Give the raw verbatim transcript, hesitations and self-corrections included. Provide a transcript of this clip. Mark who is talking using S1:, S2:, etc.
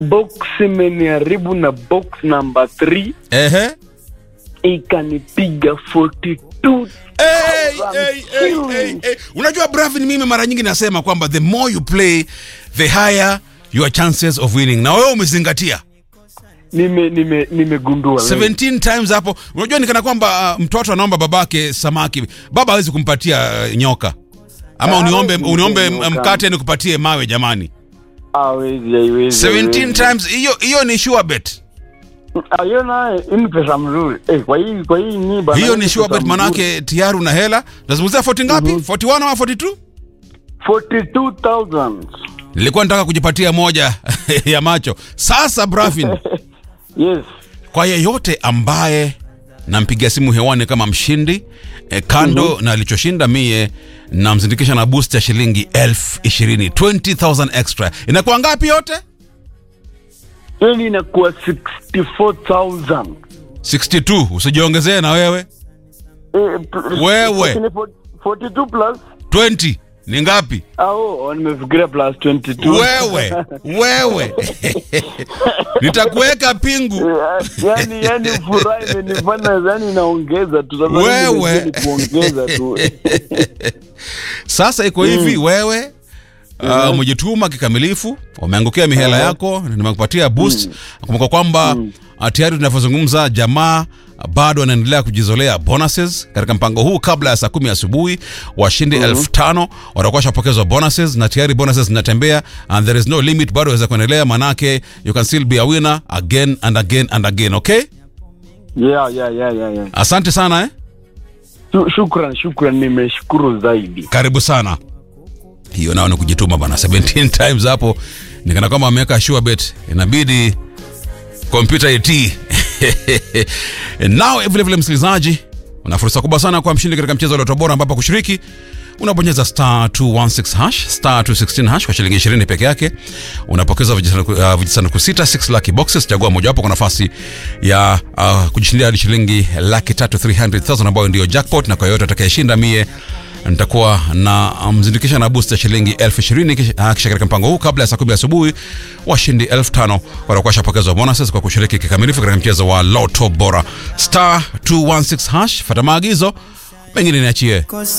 S1: box imeniharibu na box number three.
S2: Ehe.
S1: Ikanipiga forty-two.
S2: Hey, hey, hey, hey, hey. Unajua Bravin, mimi mara nyingi nasema kwamba the more you play the higher your chances of winning. Na wewe umezingatia.
S1: Nime nime nimegundua
S2: seventeen times hapo. Unajua nikana kwamba uh, mtoto anaomba babake samaki. Baba hawezi kumpatia uh, nyoka. Ama uniombe uniombe mkate nikupatie mawe jamani.
S1: Hawezi, haiwezi.
S2: seventeen times hiyo hiyo ni sure bet.
S1: Hiyo na ni pesa mzuri. Eh, kwa hii kwa hii ni bana.
S2: Hiyo ni sure bet, manake tayari una hela. Lazima forty ngapi? Mm-hmm. forty-one ama forty-two?
S1: forty-two thousand.
S2: Nilikuwa nataka kujipatia moja ya macho. Sasa Bravin.
S1: Yes.
S2: Kwa yeyote ambaye nampigia simu hewani kama mshindi eh, kando mm-hmm. na alichoshinda mie na mzindikisha na boost ya shilingi elfu ishirini, twenty thousand extra. Inakuwa ngapi yote?
S1: Hili inakuwa sixty-four thousand.
S2: sixty-two, usijiongezee na wewe.
S1: Eh,
S2: wewe.
S1: forty-two plus
S2: twenty. Ni ngapi?
S1: Oh, nimefikiria plus twenty-two.
S2: Wewe, wewe. Nitakuweka pingu.
S1: Yaani yaani furaha imenifanya yani naongeza tu sasa.
S2: Wewe
S1: kuongeza tu.
S2: Sasa iko hivi mm. wewe uh, umejituma kikamilifu, umeangukia mihela uh-huh. yako, nimekupatia boost. Mm. Kumbuka kwamba mm. tayari tunapozungumza jamaa bado wanaendelea kujizolea bonuses katika mpango huu. Kabla ya saa kumi asubuhi washindi uh-huh. elfu tano watakuwa washapokezwa bonuses, na tayari bonuses zinatembea and there is no limit, bado waweza kuendelea, manake you can still be a winner again and again and again. Okay?
S1: Yeah, yeah, yeah, yeah, yeah.
S2: Asante sana eh?
S1: Shukran, shukran, nimeshukuru zaidi.
S2: Karibu sana. Hiyo nao ni kujituma bana, seventeen times hapo. Nikana kama ameweka sure bet, inabidi computer iti. Now vile vile msikilizaji, una fursa kubwa sana kwa mshindi katika mchezo wa Lotto Bora, ambapo kushiriki unabonyeza star two one six hash star two one six hash kwa shilingi ishirini peke yake. Unapokeza vijisanduku sita, six lucky boxes. Chagua moja wapo kwa nafasi ya uh, kujishindia hadi shilingi laki tatu three hundred thousand ambayo ndio jackpot, na kwa yote atakayeshinda mie nitakuwa na mzindikisha na boost ya shilingi elfu ishirini. Kisha katika mpango huu kabla ya saa kumi asubuhi washindi elfu tano watakuwa shapokezwa bonuses kwa kushiriki kikamilifu katika mchezo wa Lotto Bora. Star two one six hash, fuata maagizo, mengine niachie.